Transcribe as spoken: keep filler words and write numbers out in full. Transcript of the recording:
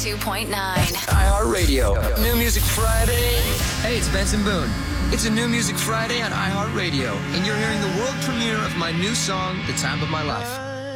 two point nine. iHeartRadio. New Music Friday. Hey, it's Benson Boone. It's a New Music Friday on iHeartRadio, and you're hearing the world premiere of my new song, The Time of My Life.